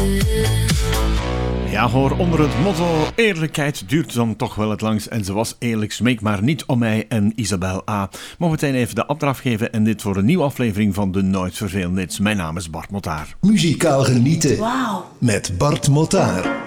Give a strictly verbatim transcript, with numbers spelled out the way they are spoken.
Ja hoor, onder het motto eerlijkheid duurt dan toch wel het langst. En ze was eerlijk, smeek maar niet om mij en Isabel A. Mag meteen even de afdraf geven en dit voor een nieuwe aflevering van de Nooit Vervelende Hits. Mijn naam is Bart Motaar. Muzikaal genieten. Wauw. Met Bart Motaar.